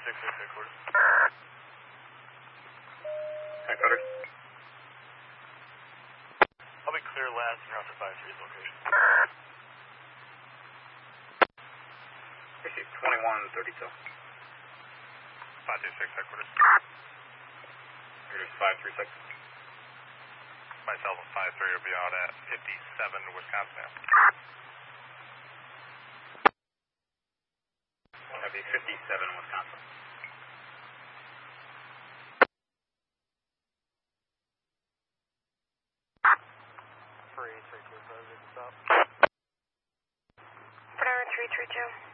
headquarters. Headquarters. I'll be clear last and route to 53's location. This is 2132. 526 headquarters. Here's 536. Myself and 53 will be out at 57 Wisconsin Ave. That'd be 57 Wisconsin. Free 32 President, stop. Bernard 332.